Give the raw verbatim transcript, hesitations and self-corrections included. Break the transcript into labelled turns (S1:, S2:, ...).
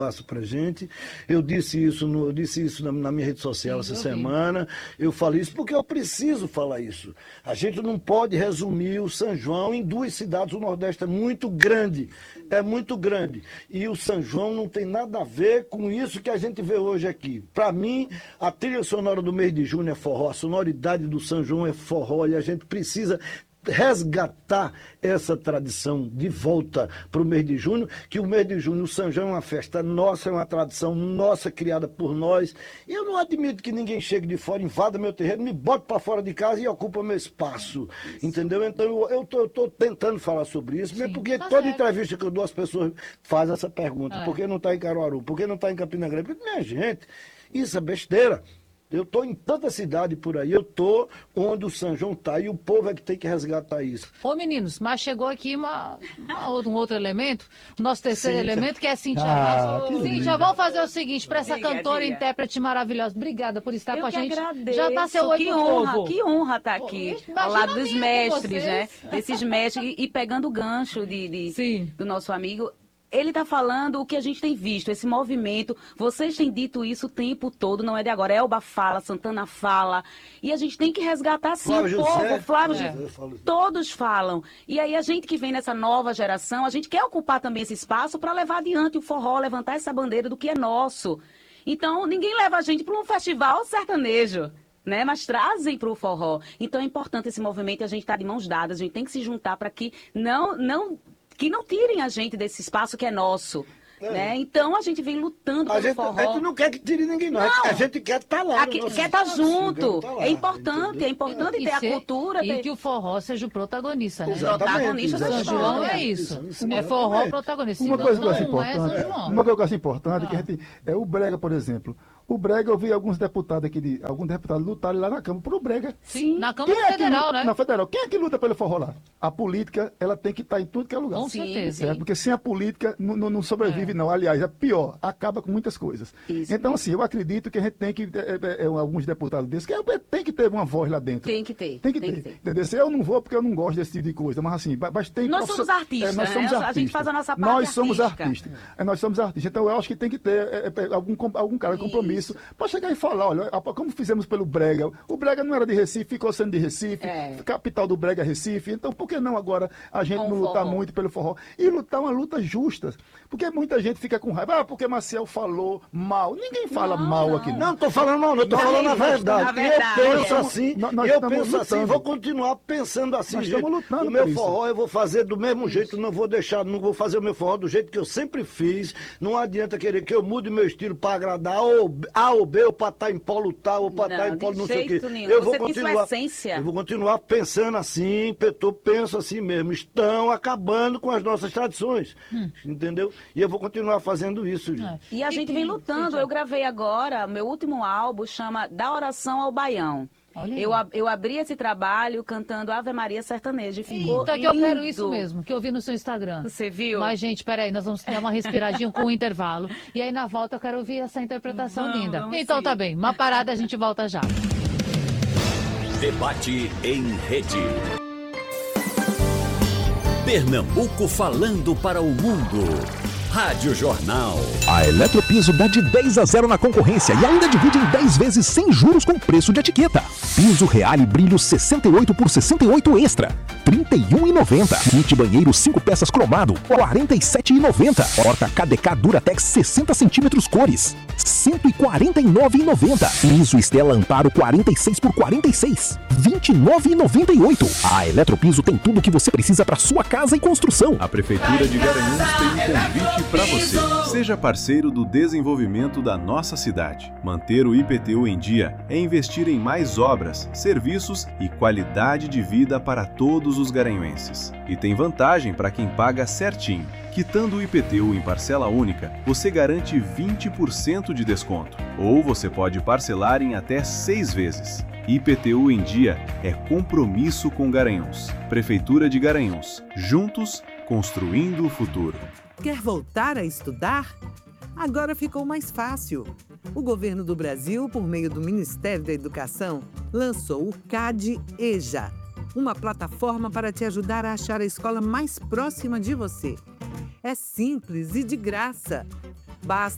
S1: espaço para gente. Eu disse isso, no, eu disse isso na, na minha rede social Sim, essa eu semana. Vi. Eu falei isso porque eu preciso falar isso. A gente não pode resumir o São João em duas cidades. O Nordeste é muito grande, é muito grande. E o São João não tem nada a ver com isso que a gente vê hoje aqui. Para mim, a trilha sonora do mês de junho é forró, a sonoridade do São João é forró, e a gente precisa resgatar essa tradição de volta para o mês de junho, que o mês de junho, o São João é uma festa nossa, é uma tradição nossa, criada por nós, e eu não admito que ninguém chegue de fora, invada meu terreno, me bote para fora de casa e ocupa meu espaço, entendeu? Então eu estou tentando falar sobre isso, mesmo porque tá toda certo. Entrevista que eu dou, as pessoas fazem essa pergunta, é. Por que não está em Caruaru, por que não está em Campina Grande? Porque, minha gente, isso é besteira. Eu estou em tanta cidade por aí, eu estou onde o São João está e o povo é que tem que resgatar isso.
S2: Ô meninos, mas chegou aqui uma, uma, um outro elemento, o nosso terceiro Cíntia. elemento, que é a Cíntia. Ah, Cíntia, vamos fazer o seguinte, para essa diga, cantora e intérprete maravilhosa, obrigada por estar eu com a gente.
S3: Agradeço.
S2: Já está seu oi
S3: que honra, povo. Que honra estar tá aqui, Pô, ao lado dos mestres, né? Desses mestres, e pegando o gancho de, de, do nosso amigo. Ele está falando o que a gente tem visto, esse movimento. Vocês têm dito isso o tempo todo, não é de agora. Elba fala, Santana fala. E a gente tem que resgatar, sim, Flávio o povo. José, Flávio é. José. Todos falam. E aí a gente que vem nessa nova geração, a gente quer ocupar também esse espaço para levar adiante o forró, levantar essa bandeira do que é nosso. Então, ninguém leva a gente para um festival sertanejo. Né? Mas trazem para o forró. Então é importante esse movimento e a gente está de mãos dadas. A gente tem que se juntar para que não... não que não tirem a gente desse espaço que é nosso. É. Né? Então a gente vem lutando pelo forró.
S1: A gente não quer que tire ninguém, não. não. A gente quer estar tá lá.
S3: Aqui, quer estar tá junto. Tá lá, é importante, entendeu? É importante e ter ser, a cultura.
S2: E
S3: ter...
S2: que o forró seja o protagonista, né?
S3: Exatamente, protagonista
S2: do São João é isso. isso, isso é forró protagonista.
S4: Uma coisa que eu acho importante, é uma coisa que eu acho importante ah. que a gente, é o brega, por exemplo. O brega, eu vi alguns deputados aqui, de, alguns deputados lutarem lá na Câmara por o brega.
S2: Sim, na Câmara é Federal,
S4: luta,
S2: né?
S4: Na Federal. Quem é que luta pelo forró lá? A política, ela tem que estar em tudo que é lugar.
S2: Com sim, certeza.
S4: É, porque sem a política não, não, não sobrevive, é. não. Aliás, é pior, acaba com muitas coisas. Isso, então, assim, eu acredito que a gente tem que, é, é, é, alguns deputados desses, que é, tem que ter uma voz lá dentro.
S3: Tem que ter.
S4: Tem que
S3: tem
S4: ter.
S3: Que ter.
S4: Entendeu? Eu não vou porque eu não gosto desse tipo de coisa, mas assim, mas tem...
S3: Nós somos artistas, é, nós somos
S4: né?
S3: artistas. A gente faz a nossa parte
S4: Nós somos
S3: artística.
S4: artistas. É, nós somos artistas. Então, eu acho que tem que ter é, é, algum, algum cara de compromisso para chegar e falar, olha, como fizemos pelo brega. O brega não era de Recife, ficou sendo de Recife, é. capital do brega é Recife, então por que não agora a gente Com não lutar forró. muito pelo forró? E lutar uma luta justa, porque muita gente fica com raiva, ah, porque Maciel falou mal. Ninguém fala
S3: não,
S4: mal
S3: não.
S4: aqui. Não,
S1: não tô falando mal, não, tô não, falando a verdade.
S3: Na verdade.
S1: Eu penso assim,
S4: nós, nós
S1: eu penso
S4: lutando.
S1: assim, vou continuar pensando assim.
S4: Nós estamos lutando
S1: o meu
S4: por
S1: forró
S4: isso.
S1: eu vou fazer do mesmo isso. jeito, não vou deixar, não vou fazer o meu forró do jeito que eu sempre fiz. Não adianta querer que eu mude meu estilo para agradar A ou B, ou para estar em polo tal, ou para estar em polo não sei o quê.
S3: Nenhum.
S1: Eu vou
S3: Você
S1: continuar,
S3: essência.
S1: eu vou continuar pensando assim, eu penso assim mesmo. Estão acabando com as nossas tradições, hum. entendeu? E eu vou continuar fazendo isso.
S3: É. E a gente vem lutando. Eu gravei agora, meu último álbum chama Da Oração ao Baião. Eu, eu abri esse trabalho cantando Ave Maria Sertaneja e ficou
S2: Eita, que eu quero isso mesmo, que eu vi no seu Instagram.
S3: Você viu?
S2: Mas, gente, peraí, nós vamos dar uma respiradinha com o intervalo. E aí, na volta, eu quero ouvir essa interpretação não, linda. Não, então, sim. tá bem. Uma parada, a gente volta já.
S5: Debate em rede. Pernambuco falando para o mundo. Rádio Jornal.
S6: A Eletropiso dá de dez a zero na concorrência e ainda divide em dez vezes sem juros com preço de etiqueta. Piso Reale Brilho sessenta e oito por sessenta e oito Extra, trinta e um reais e noventa centavos. Kit banheiro cinco peças cromado, quarenta e sete reais e noventa centavos. Porta K D K Duratex sessenta centímetros cores, cento e quarenta e nove reais e noventa centavos. Piso Estela Amparo quarenta e seis por quarenta e seis, vinte e nove reais e noventa e oito centavos. A Eletropiso tem tudo o que você precisa para sua casa e construção.
S7: A Prefeitura de Garanhuns tem um convite para você. Seja parceiro do desenvolvimento da nossa cidade. Manter o I P T U em dia é investir em mais obras, serviços e qualidade de vida para todos os garanhuenses. E tem vantagem para quem paga certinho. Quitando o I P T U em parcela única, você garante vinte por cento de desconto. Ou você pode parcelar em até seis vezes. I P T U em dia é compromisso com Garanhuns. Prefeitura de Garanhuns. Juntos, construindo o futuro.
S8: Quer voltar a estudar? Agora ficou mais fácil. O governo do Brasil, por meio do Ministério da Educação, lançou o CAD-EJA, uma plataforma para te ajudar a achar a escola mais próxima de você. É simples e de graça. Basta